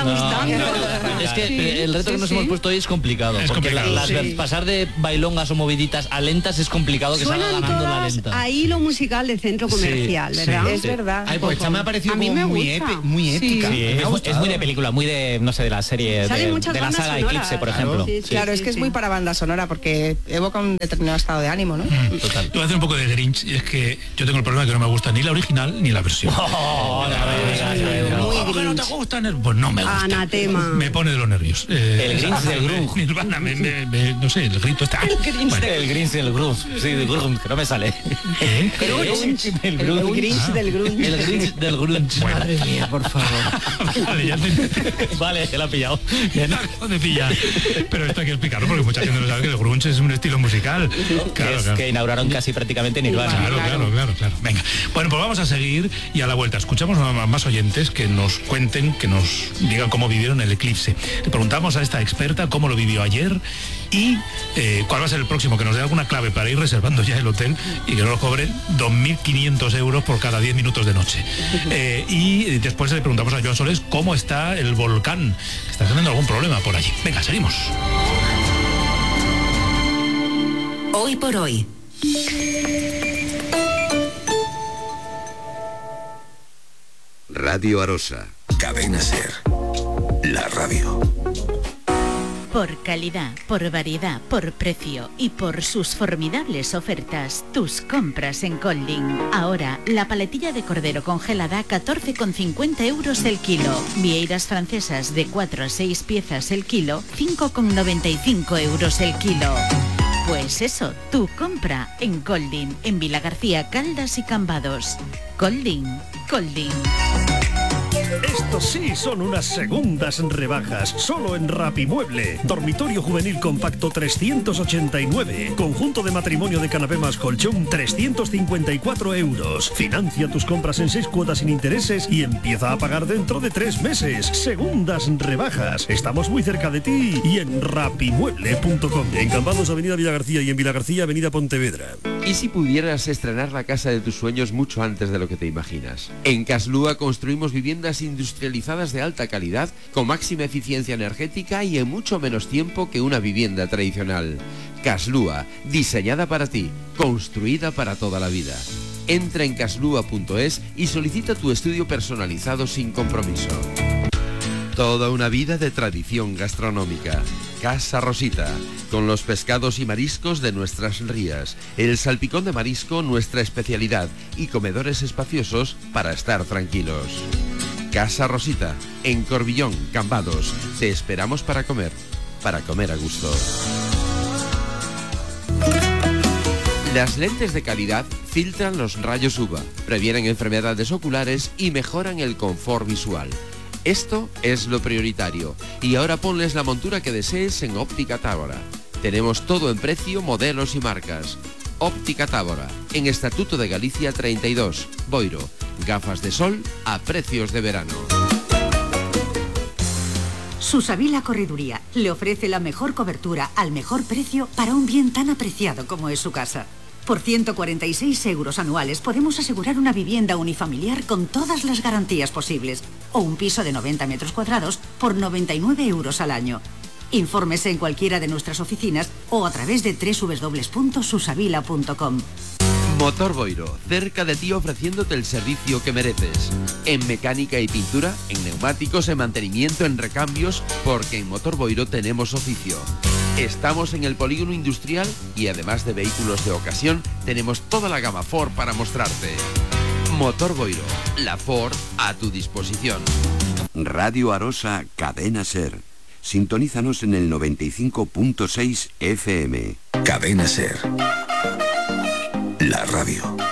está gustando. Es que el reto que nos hemos puesto hoy es complicado. Pasar de bailongas o moviditas a lentas es complicado que salga ganando la lenta. Ahí lo musical de centro comercial, ¿verdad? Es verdad. Ay, pues esta me ha parecido como muy épica. Sí, es muy de película, muy de, no sé, de la serie, de la saga Eclipse, por ejemplo. Claro, es que es muy para banda sonora porque evoca un determinado estado de ánimo, ¿no? Total. Yo voy a hacer un poco de Grinch, y es que yo tengo el problema de que no me gusta ni la original ni la versión. Muy ¿No te gustan? Pues no me gusta. Anatema. Me pone de los nervios. El Grinch del grunge. Nirvana, no sé, el grito está. El Grinch del grunge. Sí, del grunge, que no me sale. El Grinch del grunge. El Grinch del grunge. Madre mía, por favor. Vale, ya Vale, que la ha pillado. ¿Dónde pilla? Pero esto hay que explicarlo porque mucha gente no sabe que el grunge es un estilo musical. Claro. Que inauguraron casi prácticamente Nirvana. Claro. Venga. Bueno, pues vamos a seguir y a la vuelta escuchamos a más oyentes que nos cuenten, que nos digan cómo vivieron el eclipse. Le preguntamos a esta experta cómo lo vivió ayer y cuál va a ser el próximo, que nos dé alguna clave para ir reservando ya el hotel y que no nos cobren 2.500 euros por cada 10 minutos de noche. Y después le preguntamos a Joan Soles cómo está el volcán, que está teniendo algún problema por allí. Venga, seguimos. Hoy por hoy. Radio Arosa. Cadena Ser. La radio. Por calidad, por variedad, por precio y por sus formidables ofertas, tus compras en Golding. Ahora, la paletilla de cordero congelada 14,50 euros el kilo. Vieiras francesas de 4 a 6 piezas el kilo, 5,95 euros el kilo. Pues eso, tu compra en Golding, en Vilagarcía, Caldas y Cambados. Golding. Estos sí son unas segundas rebajas, solo en Rapimueble. Dormitorio juvenil compacto 389. Conjunto de matrimonio de canapé más colchón 354 euros. Financia tus compras en 6 cuotas sin intereses y empieza a pagar dentro de 3 meses. Segundas rebajas. Estamos muy cerca de ti y en rapimueble.com. En Cambados, Avenida Villagarcía, y en Vilagarcía, Avenida Pontevedra. ¿Y si pudieras estrenar la casa de tus sueños mucho antes de lo que te imaginas? En Caslúa construimos viviendas industrializadas de alta calidad, con máxima eficiencia energética y en mucho menos tiempo que una vivienda tradicional. Caslúa, diseñada para ti, construida para toda la vida. Entra en caslúa.es y solicita tu estudio personalizado sin compromiso. Toda una vida de tradición gastronómica. Casa Rosita, con los pescados y mariscos de nuestras rías, el salpicón de marisco nuestra especialidad y comedores espaciosos para estar tranquilos. Casa Rosita, en Corbillón, Cambados. Te esperamos para comer a gusto. Las lentes de calidad filtran los rayos UVA, previenen enfermedades oculares y mejoran el confort visual. Esto es lo prioritario. Y ahora ponles la montura que desees en Óptica Tábora. Tenemos todo en precio, modelos y marcas. Óptica Tábora, en Estatuto de Galicia 32, Boiro. Gafas de sol a precios de verano. Susavila Correduría le ofrece la mejor cobertura al mejor precio para un bien tan apreciado como es su casa. Por 146 euros anuales podemos asegurar una vivienda unifamiliar con todas las garantías posibles o un piso de 90 metros cuadrados por 99 euros al año. Infórmese en cualquiera de nuestras oficinas o a través de www.susavila.com. Motor Boiro, cerca de ti ofreciéndote el servicio que mereces. En mecánica y pintura, en neumáticos, en mantenimiento, en recambios, porque en Motor Boiro tenemos oficio. Estamos en el polígono industrial y además de vehículos de ocasión, tenemos toda la gama Ford para mostrarte. Motor Boiro, la Ford a tu disposición. Radio Arosa, Cadena Ser. Sintonízanos en el 95.6 FM. Cadena Ser. La radio.